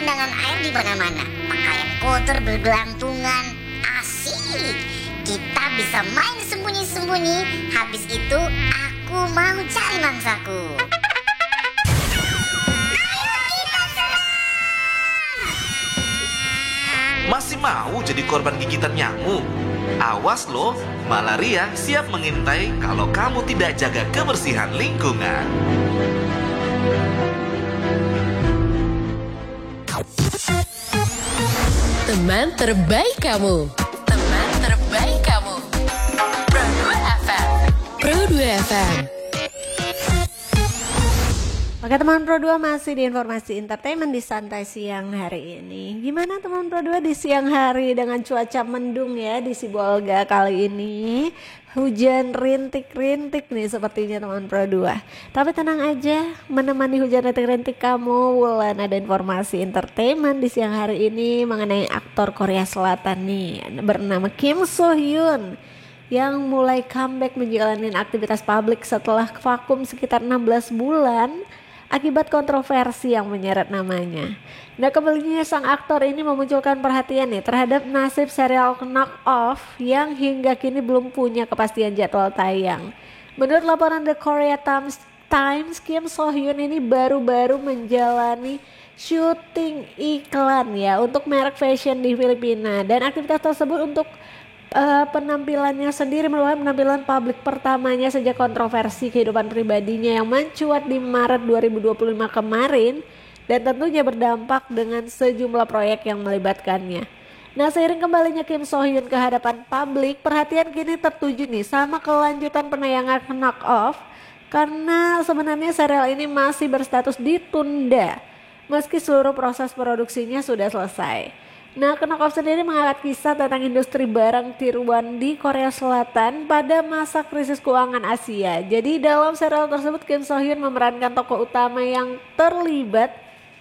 genangan air di mana-mana, pakaian kotor bergelantungan. Asik, kita bisa main sembunyi-sembunyi. Habis itu aku mau cari mangsaku. Masih mau jadi korban gigitan nyamuk? Awas loh, malaria siap mengintai kalau kamu tidak jaga kebersihan lingkungan. Teman terbaik kamu. Teman terbaik kamu. Pro 2 FM. Pro 2 FM. Oke teman Pro 2, masih di informasi entertainment di santai siang hari ini. Gimana teman Pro 2 di siang hari dengan cuaca mendung ya di Sibolga kali ini. Hujan rintik-rintik nih sepertinya teman Pro 2. Tapi tenang aja, menemani hujan rintik-rintik kamu, Wulan ada informasi entertainment di siang hari ini mengenai aktor Korea Selatan nih bernama Kim So Hyun yang mulai comeback menjalani aktivitas publik setelah vakum sekitar 16 bulan akibat kontroversi yang menyeret namanya. Nah, kembalinya sang aktor ini memunculkan perhatian nih terhadap nasib serial Knock Off yang hingga kini belum punya kepastian jadwal tayang. Menurut laporan The Korea Times, Kim So Hyun ini baru-baru menjalani syuting iklan ya untuk merek fashion di Filipina, dan aktivitas tersebut untuk penampilannya sendiri merupakan penampilan publik pertamanya sejak kontroversi kehidupan pribadinya yang mencuat di Maret 2025 kemarin, dan tentunya berdampak dengan sejumlah proyek yang melibatkannya. Nah, seiring kembalinya Kim So Hyun ke hadapan publik, perhatian kini tertuju nih sama kelanjutan penayangan Knock Off, karena sebenarnya serial ini masih berstatus ditunda meski seluruh proses produksinya sudah selesai. Nah, Knock Off sendiri mengangkat kisah tentang industri barang tiruan di Korea Selatan pada masa krisis keuangan Asia. Jadi dalam serial tersebut Kim So Hyun memerankan tokoh utama yang terlibat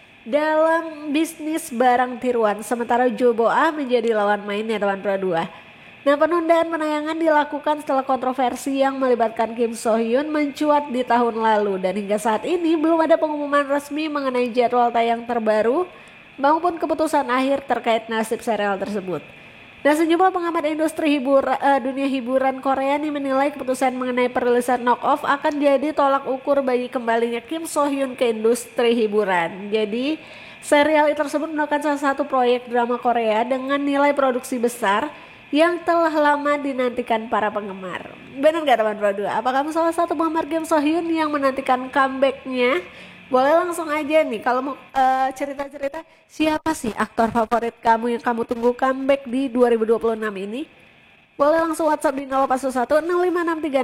dalam bisnis barang tiruan, sementara Jo Bo Ah menjadi lawan mainnya teman Pro 2. Nah, penundaan penayangan dilakukan setelah kontroversi yang melibatkan Kim So Hyun mencuat di tahun lalu, dan hingga saat ini belum ada pengumuman resmi mengenai jadwal tayang terbaru maupun keputusan akhir terkait nasib serial tersebut. Nah, sejumlah pengamat industri dunia hiburan Korea nih menilai keputusan mengenai perilisan Knock Off akan jadi tolak ukur bagi kembalinya Kim So Hyun ke industri hiburan. Jadi serial tersebut merupakan salah satu proyek drama Korea dengan nilai produksi besar yang telah lama dinantikan para penggemar. Benar gak teman Pro 2? Apa kamu salah satu penggemar Kim So Hyun yang menantikan comebacknya? Boleh langsung aja nih kalau mau cerita-cerita siapa sih aktor favorit kamu yang kamu tunggu comeback di 2026 ini? Boleh langsung WhatsApp di 0811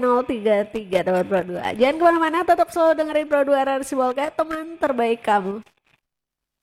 6563033 teman Pro 2. Jangan kemana-mana, tetap selalu dengerin Pro 2 Radio Sibolga, teman terbaik kamu.